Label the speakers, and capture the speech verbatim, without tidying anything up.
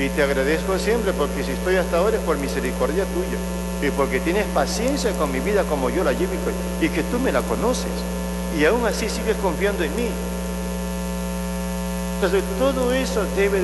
Speaker 1: Y te agradezco siempre, porque si estoy hasta ahora es por misericordia tuya. Y porque tienes paciencia con mi vida como yo la llevo y que tú me la conoces. Y aún así sigues confiando en mí. Entonces todo eso debe